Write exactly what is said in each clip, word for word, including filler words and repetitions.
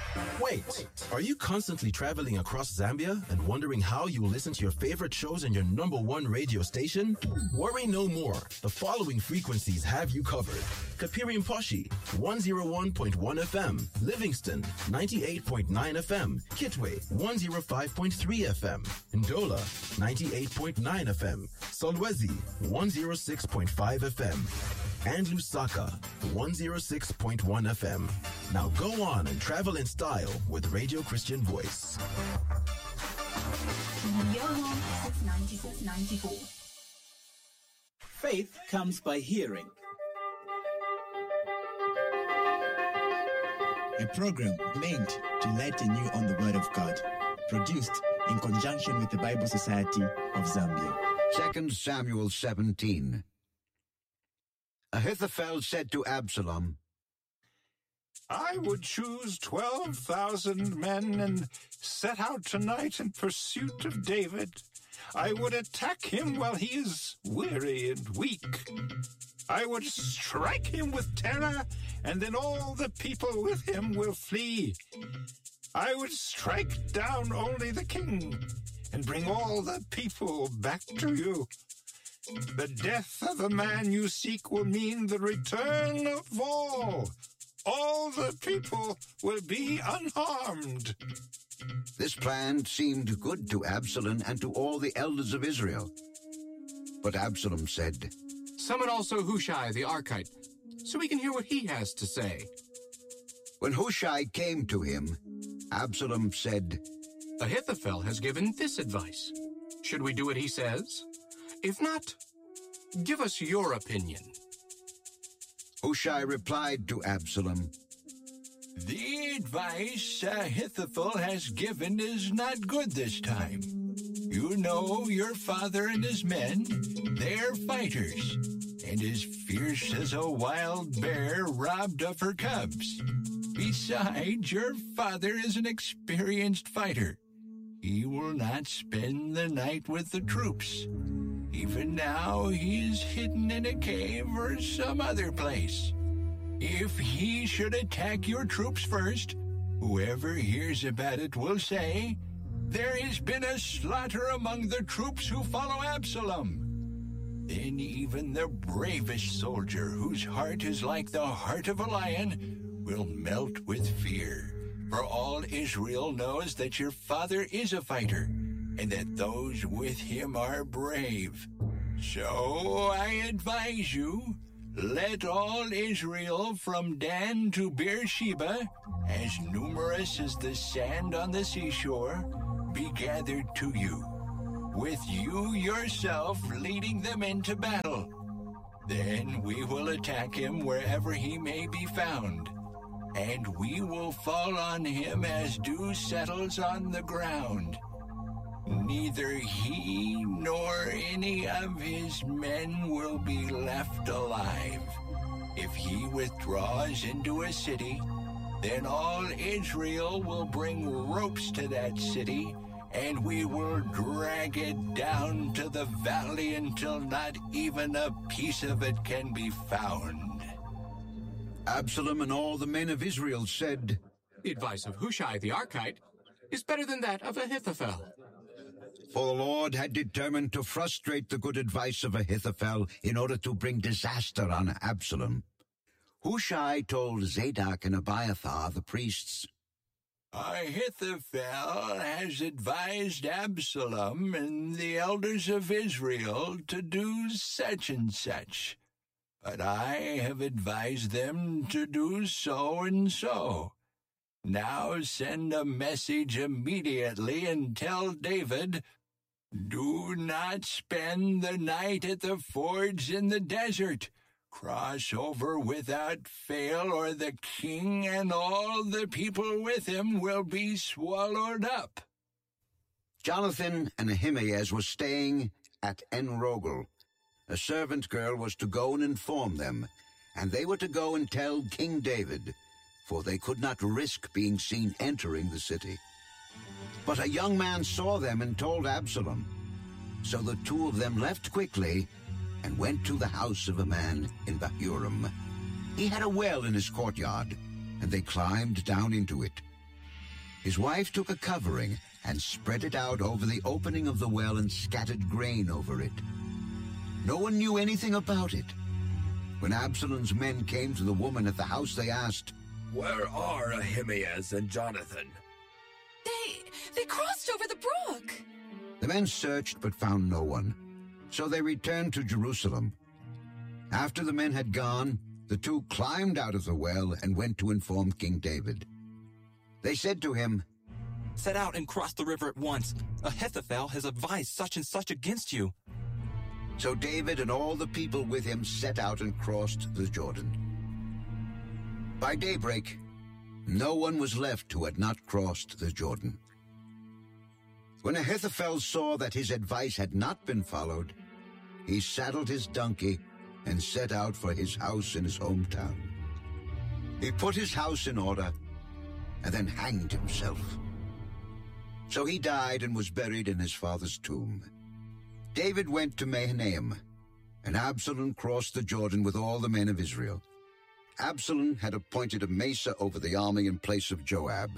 Wait, are you constantly traveling across Zambia and wondering how you listen to your favorite shows in your number one radio station? Worry no more. The following frequencies have you covered. Kapiri Mposhi, one oh one point one F M. Livingston, ninety-eight point nine F M. Kitwe, one oh five point three F M. Ndola, ninety-eight point nine F M. Solwezi, one oh six point five F M. And Lusaka, one oh six point one F M. Now go on and travel in style with Radio Christian Voice. Your home since ninety-six ninety-four. Faith comes by hearing. A program meant to lighten you on the Word of God. Produced in conjunction with the Bible Society of Zambia. Second Samuel seventeen. Ahithophel said to Absalom, I would choose twelve thousand men and set out tonight in pursuit of David. I would attack him while he is weary and weak. I would strike him with terror, and then all the people with him will flee. I would strike down only the king and bring all the people back to you. The death of the man you seek will mean the return of all. All the people will be unharmed. This plan seemed good to Absalom and to all the elders of Israel. But Absalom said, Summon also Hushai the Archite, so we can hear what he has to say. When Hushai came to him, Absalom said, Ahithophel has given this advice. Should we do what he says? If not, give us your opinion. Hushai replied to Absalom, The advice Ahithophel has given is not good this time. You know your father and his men, they're fighters, and as fierce as a wild bear robbed of her cubs. Besides, your father is an experienced fighter. He will not spend the night with the troops. Even now, he is hidden in a cave or some other place. If he should attack your troops first, whoever hears about it will say, There has been a slaughter among the troops who follow Absalom. Then even the bravest soldier, whose heart is like the heart of a lion, will melt with fear. For all Israel knows that your father is a fighter, and that those with him are brave. So I advise you, let all Israel from Dan to Beersheba, as numerous as the sand on the seashore, be gathered to you, with you yourself leading them into battle. Then we will attack him wherever he may be found, and we will fall on him as dew settles on the ground. Neither he nor any of his men will be left alive. If he withdraws into a city, then all Israel will bring ropes to that city, and we will drag it down to the valley until not even a piece of it can be found. Absalom and all the men of Israel said, The advice of Hushai the Archite is better than that of Ahithophel. For the Lord had determined to frustrate the good advice of Ahithophel in order to bring disaster on Absalom. Hushai told Zadok and Abiathar, the priests, Ahithophel has advised Absalom and the elders of Israel to do such and such, but I have advised them to do so and so. Now send a message immediately and tell David, Do not spend the night at the fords in the desert. Cross over without fail, or the king and all the people with him will be swallowed up. Jonathan and Ahimaaz were staying at En-Rogel. A servant girl was to go and inform them, and they were to go and tell King David, for they could not risk being seen entering the city. But a young man saw them and told Absalom. So the two of them left quickly and went to the house of a man in Bahurim. He had a well in his courtyard, and they climbed down into it. His wife took a covering and spread it out over the opening of the well and scattered grain over it. No one knew anything about it. When Absalom's men came to the woman at the house, they asked, "Where are Ahimaaz and Jonathan?" They... they crossed over the brook. The men searched but found no one, so they returned to Jerusalem. After the men had gone, the two climbed out of the well and went to inform King David. They said to him, "Set out and cross the river at once. Ahithophel has advised such and such against you." So David and all the people with him set out and crossed the Jordan. By daybreak, no one was left who had not crossed the Jordan. When Ahithophel saw that his advice had not been followed, he saddled his donkey and set out for his house in his hometown. He put his house in order and then hanged himself. So he died and was buried in his father's tomb. David went to Mahanaim, and Absalom crossed the Jordan with all the men of Israel. Absalom had appointed Amasa over the army in place of Joab.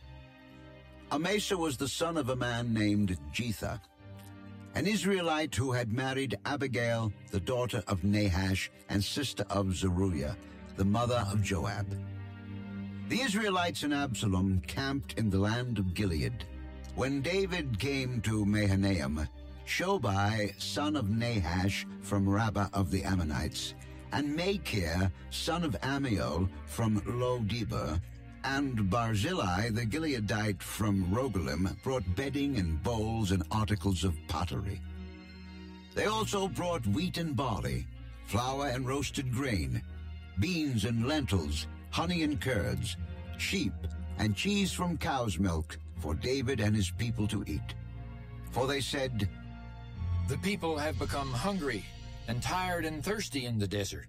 Amasa was the son of a man named Jether, an Israelite who had married Abigail, the daughter of Nahash and sister of Zeruiah, the mother of Joab. The Israelites and Absalom camped in the land of Gilead. When David came to Mahanaim, Shobai, son of Nahash, from Rabbah of the Ammonites, and Machir, son of Amiel, from Lo-debar, and Barzillai, the Gileadite from Rogelim, brought bedding and bowls and articles of pottery. They also brought wheat and barley, flour and roasted grain, beans and lentils, honey and curds, sheep, and cheese from cow's milk for David and his people to eat. For they said, "The people have become hungry and tired and thirsty in the desert."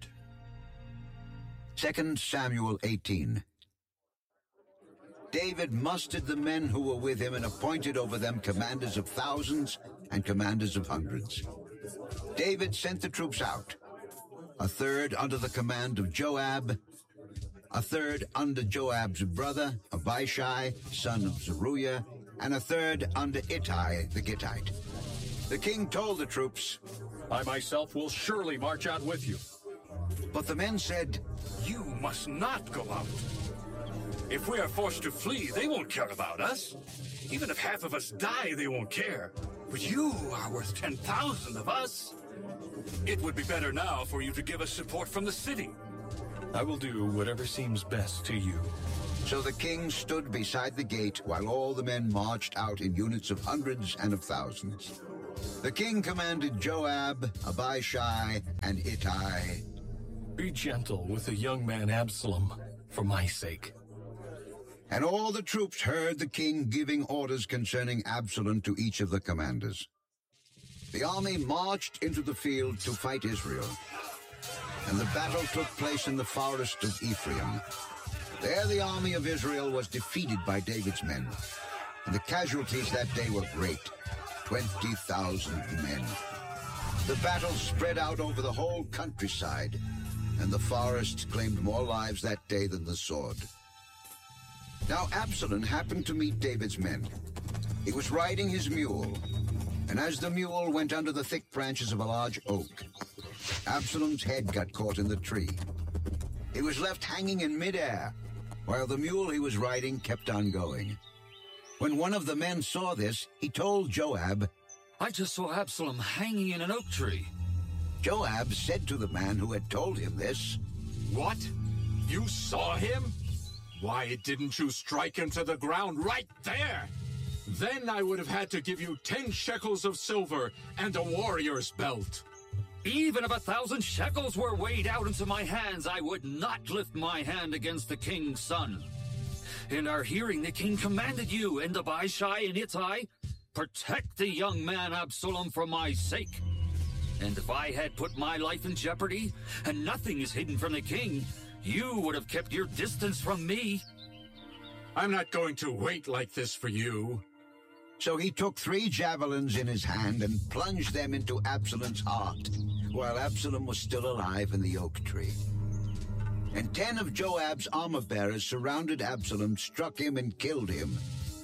Second Samuel eighteen. David mustered the men who were with him and appointed over them commanders of thousands and commanders of hundreds. David sent the troops out, a third under the command of Joab, a third under Joab's brother, Abishai, son of Zeruiah, and a third under Ittai the Gittite. The king told the troops, "I myself will surely march out with you." But the men said, "You must not go out. If we are forced to flee, they won't care about us. Even if half of us die, they won't care. But you are worth ten thousand of us. It would be better now for you to give us support from the city." "I will do whatever seems best to you." So the king stood beside the gate while all the men marched out in units of hundreds and of thousands. The king commanded Joab, Abishai, and Ittai, "Be gentle with the young man Absalom, for my sake." And all the troops heard the king giving orders concerning Absalom to each of the commanders. The army marched into the field to fight Israel, and the battle took place in the forest of Ephraim. There the army of Israel was defeated by David's men, and the casualties that day were great, twenty thousand men. The battle spread out over the whole countryside, and the forest claimed more lives that day than the sword. Now Absalom happened to meet David's men. He was riding his mule, and as the mule went under the thick branches of a large oak, Absalom's head got caught in the tree. He was left hanging in midair, while the mule he was riding kept on going. When one of the men saw this, he told Joab, "I just saw Absalom hanging in an oak tree." Joab said to the man who had told him this, "What? You saw him? Why didn't you strike him to the ground right there? Then I would have had to give you ten shekels of silver and a warrior's belt." "Even if a thousand shekels were weighed out into my hands, I would not lift my hand against the king's son. In our hearing, the king commanded you and Abishai and Ittai, protect the young man Absalom for my sake. And if I had put my life in jeopardy, and nothing is hidden from the king, you would have kept your distance from me." "I'm not going to wait like this for you." So he took three javelins in his hand and plunged them into Absalom's heart, while Absalom was still alive in the oak tree. And ten of Joab's armor-bearers surrounded Absalom, struck him, and killed him.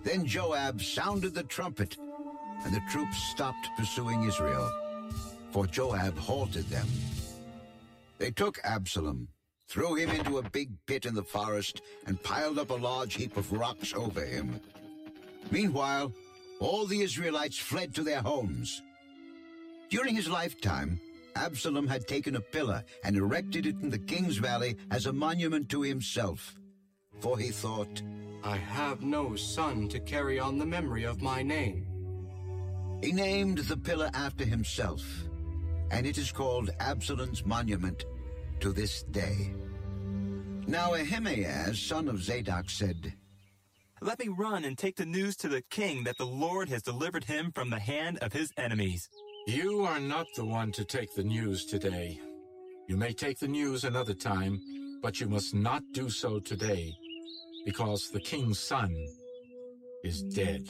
Then Joab sounded the trumpet, and the troops stopped pursuing Israel, for Joab halted them. They took Absalom, threw him into a big pit in the forest, and piled up a large heap of rocks over him. Meanwhile, all the Israelites fled to their homes. During his lifetime, Absalom had taken a pillar and erected it in the King's Valley as a monument to himself. For he thought, I have no son to carry on the memory of my name. He named the pillar after himself, and it is called Absalom's Monument to this day. Now Ahimaaz, son of Zadok, said, Let me run and take the news to the king that the Lord has delivered him from the hand of his enemies. You are not the one to take the news today. You may take the news another time, but you must not do so today, because the king's son is dead.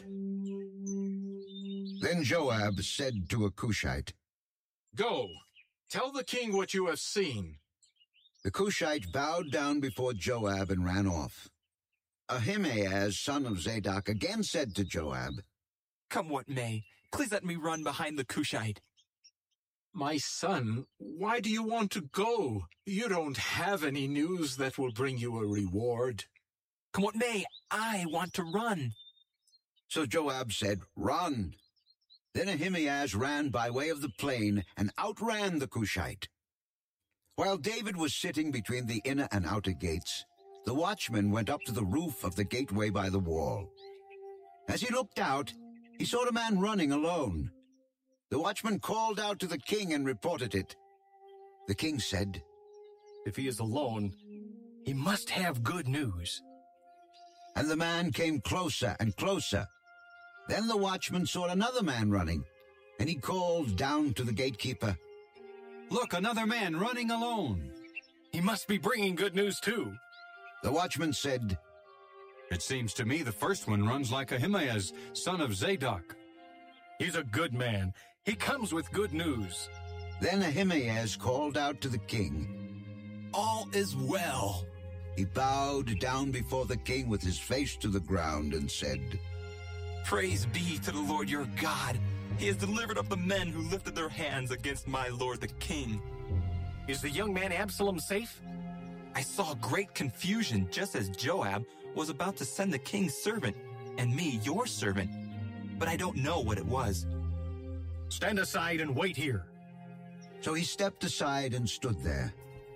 Then Joab said to a Cushite, Go, tell the king what you have seen. The Cushite bowed down before Joab and ran off. Ahimaaz, son of Zadok, again said to Joab, Come what may, please let me run behind the Cushite. My son, why do you want to go? You don't have any news that will bring you a reward. Come what may, I want to run. So Joab said, Run. Then Ahimaaz ran by way of the plain and outran the Cushite. While David was sitting between the inner and outer gates, the watchman went up to the roof of the gateway by the wall. As he looked out, he saw a man running alone. The watchman called out to the king and reported it. The king said, If he is alone, he must have good news. And the man came closer and closer. Then the watchman saw another man running, and he called down to the gatekeeper, Look, another man running alone. He must be bringing good news too. The watchman said, It seems to me the first one runs like Ahimaaz, son of Zadok. He's a good man. He comes with good news. Then Ahimaaz called out to the king, All is well. He bowed down before the king with his face to the ground and said, Praise be to the Lord your God. He has delivered up the men who lifted their hands against my lord the king. Is the young man Absalom safe? I saw great confusion just as Joab was about to send the king's servant, and me, your servant. But I don't know what it was. Stand aside and wait here. So he stepped aside and stood there.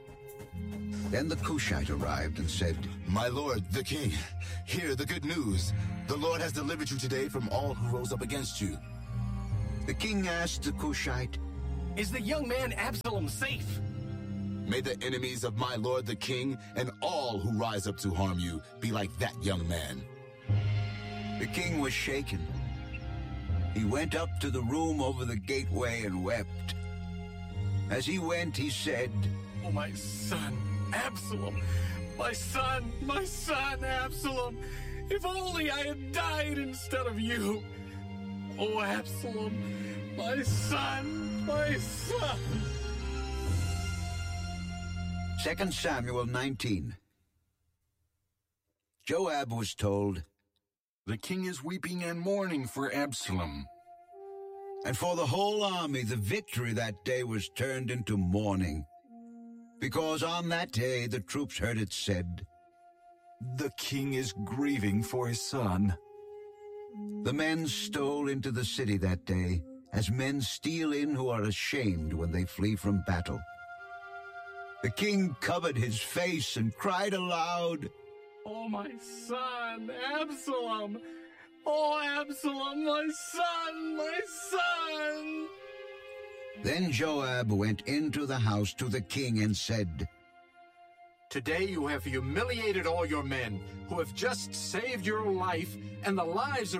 Then the Cushite arrived and said, My lord, the king, hear the good news. The Lord has delivered you today from all who rose up against you. The king asked the Cushite, Is the young man Absalom safe? May the enemies of my lord the king and all who rise up to harm you be like that young man. The king was shaken. He went up to the room over the gateway and wept. As he went, he said, Oh, my son, Absalom! My son, my son, Absalom! If only I had died instead of you! Oh, Absalom, my son, my son! Second Samuel nineteen. Joab was told, The king is weeping and mourning for Absalom. And for the whole army, the victory that day was turned into mourning, because on that day the troops heard it said, The king is grieving for his son. The men stole into the city that day, as men steal in who are ashamed when they flee from battle. The king covered his face and cried aloud, Oh, my son, Absalom! Oh, Absalom, my son, my son! Then Joab went into the house to the king and said, Today you have humiliated all your men, who have just saved your life and the lives of